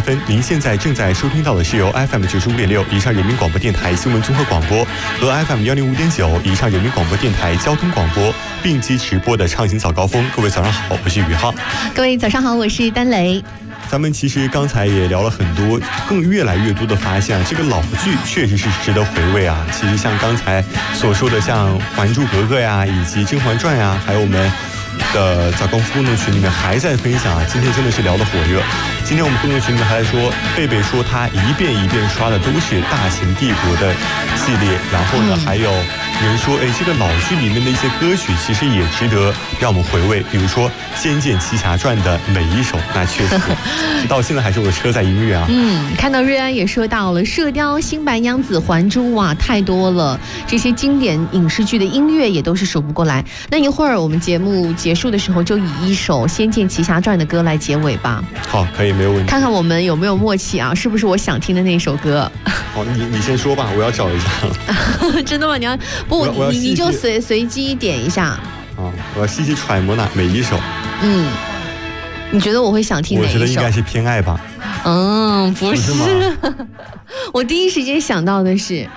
分。您现在正在收听到的是由 FM 95.6宜昌人民广播电台新闻综合广播和 FM 105.9宜昌人民广播电台交通广播并机直播的畅行早高峰。各位早上好，我是宇浩。 各位早上好，我是丹雷。 咱们其实刚才也聊了很多，更越来越多的发现，这个老剧确实是值得回味啊。其实像刚才所说的，像《还珠格格》呀，以及《甄嬛传》呀，还有我们的早高峰互动群里面还在分享啊。今天真的是聊得火热。今天我们互动群里面还在说，贝贝说他一遍一遍刷的都是《大秦帝国》的系列，然后呢，还有人说，这个老剧里面的一些歌曲其实也值得让我们回味，比如说《仙剑奇侠传》的每一首，那确实到现在还是我的车载音乐啊。 看到瑞安也说到了《射雕》《新白娘子》《还珠》哇，太多了，这些经典影视剧的音乐也都是数不过来。那一会儿我们节目结束的时候，就以一首《仙剑奇侠传》的歌来结尾吧。 好，可以，没有问题。 看看我们有没有默契啊？是不是我想听的那首歌？ 好，你先说吧，我要找一下。 真的吗？你要不你就随机点一下。 我要细细揣摩哪每一首。 你觉得我会想听哪一首？ 我觉得应该是偏爱吧。 不是我第一时间想到的是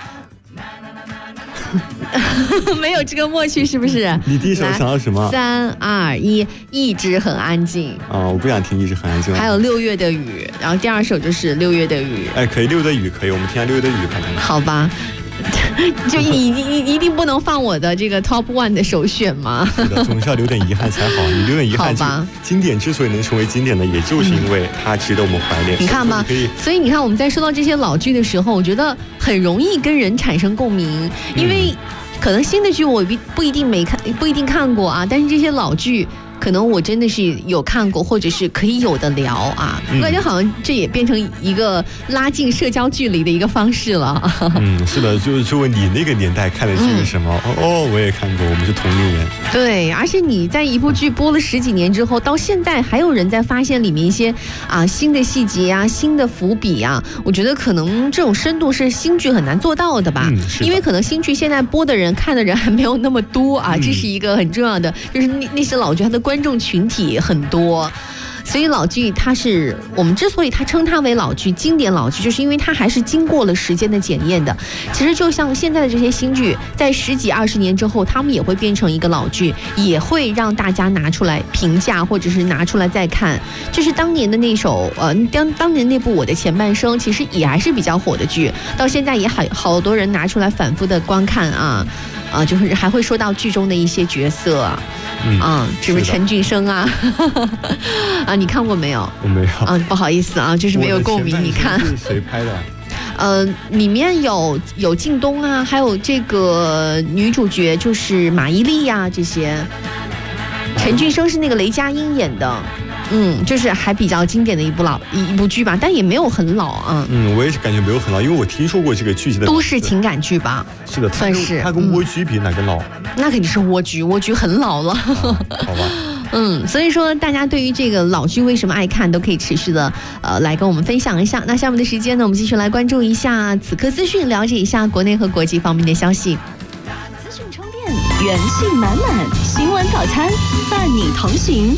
没有这个默契，是不是？ 你第一首想到什么 ？3、2、1，一直很安静。 我不想听一直很安静。 还有6月的雨，然后第二首就是6月的雨。 可以，6月的雨可以，我们听下6月的雨看看。 好吧。就你一定不能放我的这个 top 1的首选吗？ 是的，总是要留点遗憾才好。你留点遗憾，经典之所以能成为经典的，也就是因为它值得我们怀念。 你看吧，所以你看我们在说到这些老剧的时候，我觉得很容易跟人产生共鸣，因为可能新的剧我不一定看过啊，但是这些老剧可能我真的是有看过，或者是可以有的聊啊。我感觉好像这也变成一个拉近社交距离的一个方式了。 是的，就问你那个年代看的剧是什么？我也看过，我们是同龄人。 对，而且你在一部剧播了10几年之后，到现在还有人在发现里面一些新的细节啊、新的伏笔啊。我觉得可能这种深度是新剧很难做到的吧。因为可能新剧现在播的人、看的人还没有那么多啊。这是一个很重要的，就是那些老剧它的观众群体很多，所以老剧我们之所以称它为老剧、经典老剧，就是因为它还是经过了时间的检验的。其实就像现在的这些新剧，在10几20年之后，他们也会变成一个老剧，也会让大家拿出来评价，或者是拿出来再看。就是当年的那首当年那部《我的前半生》，其实也还是比较火的剧，到现在也好多人拿出来反复的观看啊。就是还会说到剧中的一些角色是不是陈俊生啊？你看过没有？ 我没有不好意思啊，就是没有共鸣。你看是谁拍的？ 里面有靳东啊，还有这个女主角就是马伊琍呀，这些。陈俊生是那个雷佳音演的。就是还比较经典的一部剧吧，但也没有很老啊。 我也是感觉没有很老，因为我听说过这个剧集的都市情感剧吧。 是的， 算是。 它跟蜗居比哪个老？ 那肯定是蜗居很老了。 好吧。 所以说大家对于这个老剧为什么爱看，都可以持续的来跟我们分享一下。那下面的时间呢，我们继续来关注一下此刻资讯，了解一下国内和国际方面的消息。 资讯充电，元气满满，新闻早餐伴你同行。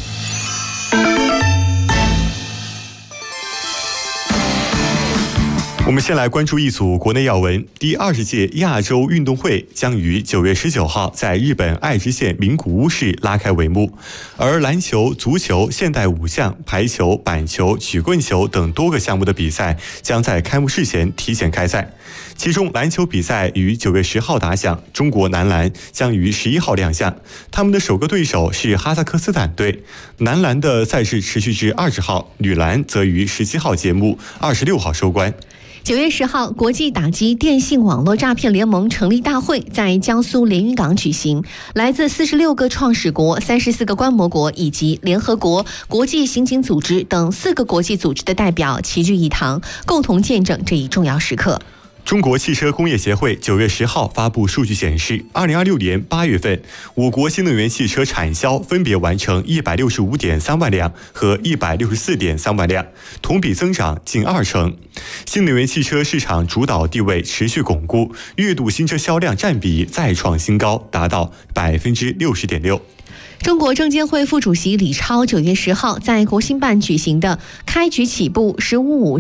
我们先来关注一组国内要闻。第20届亚洲运动会将于9月19号在日本爱知县名古屋市拉开帷幕，而篮球、足球、现代五项、排球、板球、曲棍球等多个项目的比赛将在开幕式前提前开赛。其中篮球比赛于9月10号打响，中国男篮将于11号亮相，他们的首个对手是哈萨克斯坦队。男篮的赛事持续至20号，女篮则于17号揭幕，26号收官。 9月10号，国际打击电信网络诈骗联盟成立大会在江苏连云港举行，来自46个创始国、34个观摩国以及联合国、国际刑警组织等4个国际组织的代表齐聚一堂，共同见证这一重要时刻。 中国汽车工业协会9月10号发布数据显示，2026年8月份，我国新能源汽车产销分别完成165.3万辆和164.3万辆，同比增长近20%。新能源汽车市场主导地位持续巩固，月度新车销量占比再创新高，达到60.6%。 中国证监会副主席李超9月10号在国新办举行的开局起步15